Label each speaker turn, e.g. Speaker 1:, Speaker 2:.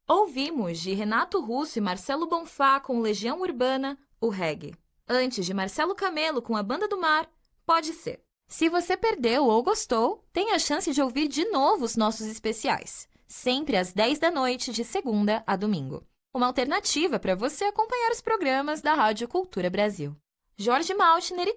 Speaker 1: Ouvimos de Renato Russo e Marcelo Bonfá com Legião Urbana, o reggae. Antes de Marcelo Camelo com a Banda do Mar, Pode Ser. Se você perdeu ou gostou, tem a chance de ouvir de novo os nossos especiais, sempre às 10 da noite, de segunda a domingo. Uma alternativa para você acompanhar os programas da Rádio Cultura Brasil. Jorge Maltner e